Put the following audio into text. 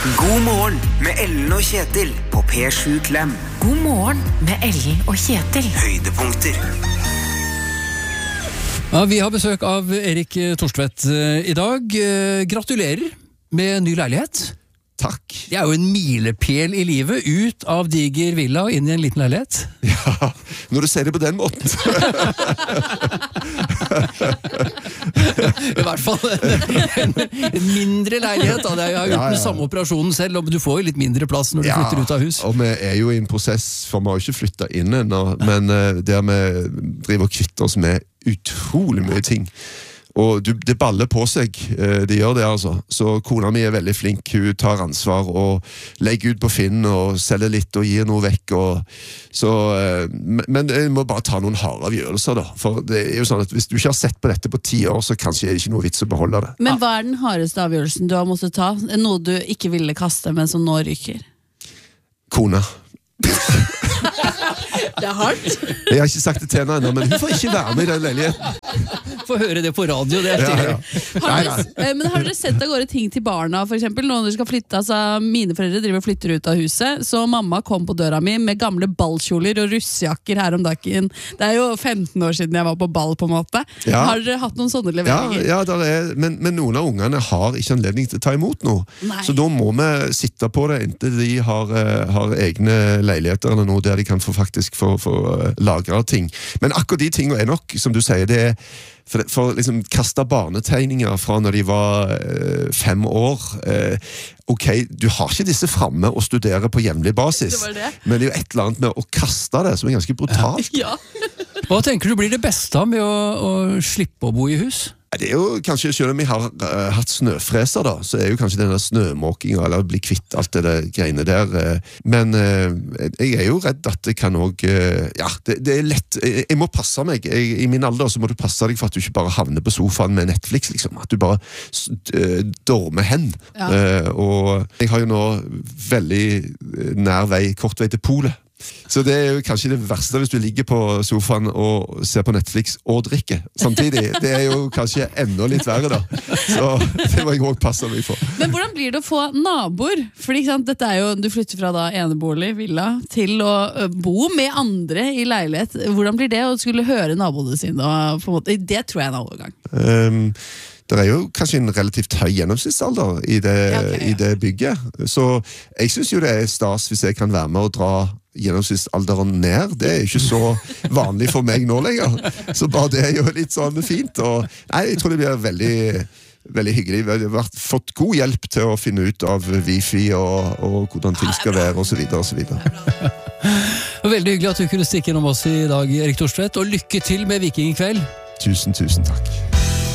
God morgen med Ellen og Kjetil på P7 Klem. God morgen med Ellen og Kjetil. Høydepunkter. Ja, vi har besøk av Erik Torstvedt i dag. Gratulerer med ny leilighet. Takk. Det er jo en milepæl i livet, ut av diger villa og inn i en liten leilighet. Ja, når du ser det på den måten. I hvert fall en mindre leilighet. Da. Jeg har gjort den samme operasjonen selv, og du får jo litt mindre plass når du flytter ut av hus. Og vi er jo i en prosess, for vi har jo ikke flyttet inn ennå, men der vi driver og kvitter oss med utrolig mye ting. Og det baller på seg, det gjør det altså. Så kona mi er veldig flink, hun tar ansvar og legger ut på Finn og selger litt og gir noe vekk. Men jeg må bare ta noen harde avgjørelser da. For det er jo sånn at hvis du ikke har sett på dette på 10 år, så kanskje er det ikke noe vits å beholde det. Men hva er den hardeste avgjørelsen du har måttet ta? Noe du ikke ville kaste, men som nå ryker? Kona. Det er hardt. Jeg har ikke sagt det til henne ennå, men hun får ikke være med i den leiligheten. Få høre det på radio, det er stilig. Men har dere sendt av gårde ting til barna, for eksempel? Når dere skal flytte, altså mine foreldre driver og flytter ut av huset, så mamma kom på døra mi med gamle ballkjoler og russejakker her om dagen. Det er jo 15 år siden jeg var på ball, på en måte. Ja. Har dere hatt noen sånne leveringer? Ja, men noen av ungene har ikke anledning til å ta imot noe. Nei. Så da må vi sitte på det inntil de har egne leiligheter eller noe der de kan faktisk få lagre ting. Men akkurat de tingene er nok, som du sier, det er for liksom kaste barnetegninger fra når de var 5 år. Ok, du har ikke disse fremme og studerer på jevnlig basis, men det er jo et eller annet med å kaste det som er ganske brutalt. Ja. Hva tenker du blir det beste av med å slippe å bo i hus? Det er jo kanskje, selv om vi har hatt snøfreser da, så er jo kanskje denne snømåkingen, eller bli kvitt alt det greiene der. Men jeg er jo redd at det kan også, det er lett. Jeg må passe meg. I min alder så må du passe deg for at du ikke bare havner på sofaen med Netflix, liksom. At du bare dormer hen. Ja. Og jeg har jo nå veldig kort vei til polet. Så det er jo kanskje det verste hvis du ligger på sofaen og ser på Netflix og drikker samtidig. Det er jo kanskje enda litt verre da. Så det må jeg også passe meg for. Men hvordan blir det å få naboer? Fordi dette er jo, du flytter fra da enebolig, villa, til å bo med andre i leilighet. Hvordan blir det å skulle høre naboene sine? Og på en måte, det tror jeg er en overgang. Det er jo kanskje en relativt høy gjennomsnittsalder i det bygget. Så jeg synes jo det er stas hvis jeg kan være med og dra gjennomsnittsalderen ned. Det er jo ikke så vanlig for meg nå lenger. Så bare det er jo litt sånn fint. Og, jeg tror det blir veldig, veldig hyggelig. Vi har fått god hjelp til å finne ut av wifi og hvordan ting skal være, og så videre, og så videre. Veldig hyggelig at du kunne stikke innom oss i dag, Erik Torstvedt, og lykke til med Viking i kveld. Tusen takk.